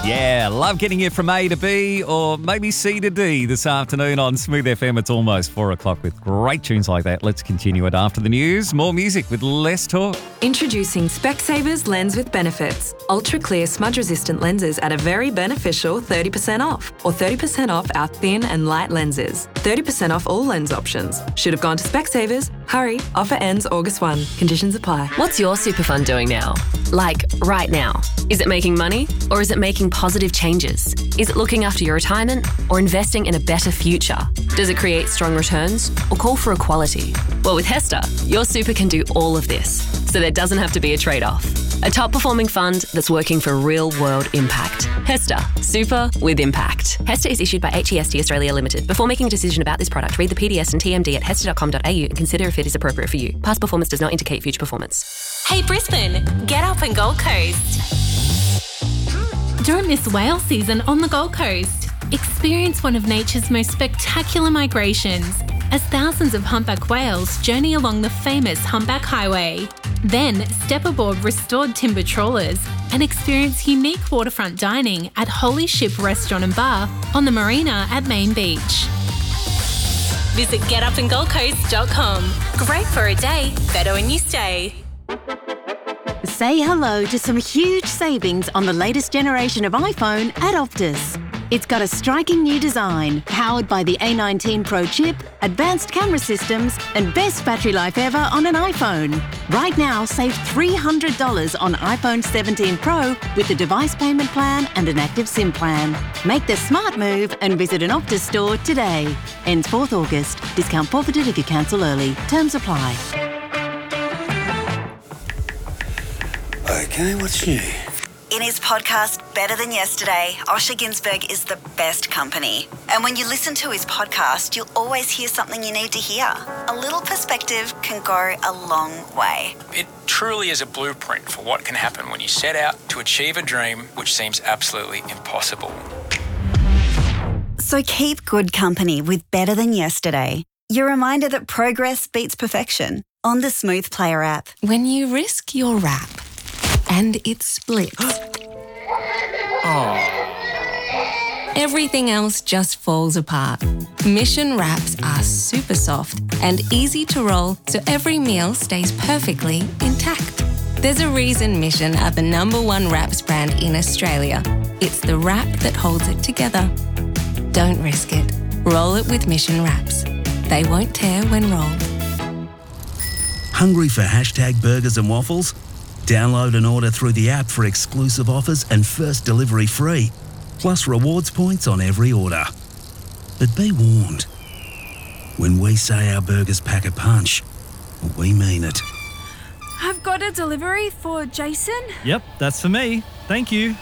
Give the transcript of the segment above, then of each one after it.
Yeah, love getting you from A to B or maybe C to D this afternoon on Smooth FM. It's almost 4 o'clock with great tunes like that. Let's continue it after the news. More music with less talk. Introducing Specsavers Lens with Benefits. Ultra clear smudge resistant lenses at a very beneficial 30% off or 30% off our thin and light lenses. 30% off all lens options. Should have gone to Specsavers. Hurry, offer ends August 1. Conditions apply. What's your super fund doing now? Like, right now. Is it making money or is it making positive changes? Is it looking after your retirement or investing in a better future? Does it create strong returns or call for equality? Well, with HESTA, your super can do all of this, so there doesn't have to be a trade-off. A top-performing fund that's working for real-world impact. HESTA, super with impact. HESTA is issued by HEST Australia Limited. Before making a decision about this product, read the PDS and TMD at hesta.com.au and consider if it is appropriate for you. Past performance does not indicate future performance. Hey Brisbane, get up and Gold Coast. Don't miss whale season on the Gold Coast. Experience one of nature's most spectacular migrations as thousands of humpback whales journey along the famous Humpback Highway. Then step aboard restored timber trawlers and experience unique waterfront dining at Holy Ship Restaurant and Bar on the marina at Main Beach. Visit getupandgoldcoast.com. Great for a day, better when you stay. Say hello to some huge savings on the latest generation of iPhone at Optus. It's got a striking new design, powered by the A19 Pro chip, advanced camera systems, and best battery life ever on an iPhone. Right now, save $300 on iPhone 17 Pro with the device payment plan and an active SIM plan. Make the smart move and visit an Optus store today. Ends 4th August. Discount forfeited if you cancel early. Terms apply. Okay, what's new? In his podcast, Better Than Yesterday, Osher Günsberg is the best company. And when you listen to his podcast, you'll always hear something you need to hear. A little perspective can go a long way. It truly is a blueprint for what can happen when you set out to achieve a dream which seems absolutely impossible. So keep good company with Better Than Yesterday. Your reminder that progress beats perfection on the Smooth Player app. When you risk your wrap and it splits, everything else just falls apart. Mission wraps are super soft and easy to roll, so every meal stays perfectly intact. There's a reason Mission are the #1 wraps brand in Australia. It's the wrap that holds it together. Don't risk it. Roll it with Mission wraps. They won't tear when rolled. Hungry for #burgers and waffles? Download and order through the app for exclusive offers and first delivery free, plus rewards points on every order. But be warned, when we say our burgers pack a punch, we mean it. I've got a delivery for Jason. Yep, that's for me. Thank you.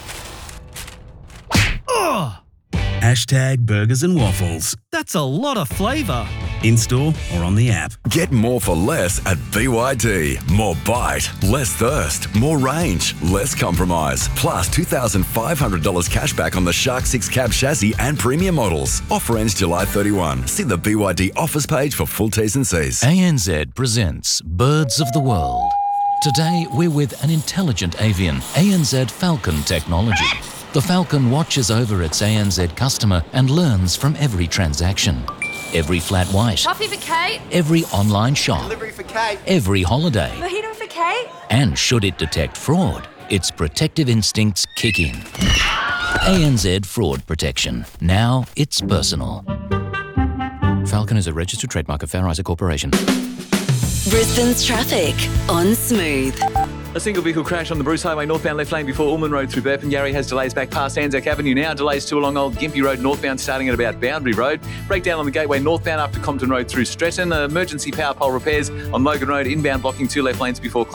Oh! #burgers and waffles. That's a lot of flavour. In-store or on the app. Get more for less at BYD. More bite, less thirst, more range, less compromise. Plus $2,500 cash back on the Shark 6 cab chassis and premium models. Offer ends July 31. See the BYD offers page for full T's and C's. ANZ presents Birds of the World. Today we're with an intelligent avian, ANZ Falcon technology. The Falcon watches over its ANZ customer and learns from every transaction. Every flat white. Coffee for Kate. Every online shop. Delivery for Kate. Every holiday. Mojito for Kate. And should it detect fraud, its protective instincts kick in. ANZ Fraud Protection. Now it's personal. Falcon is a registered trademark of Fair Isaac Corporation. Brisbane's traffic on Smooth. A single vehicle crash on the Bruce Highway northbound left lane before Ullman Road through Burpengary has delays back past Anzac Avenue now. Delays too along Old Gympie Road northbound starting at about Boundary Road. Breakdown on the Gateway northbound up to Compton Road through Stretton. Emergency power pole repairs on Logan Road inbound blocking 2 left lanes before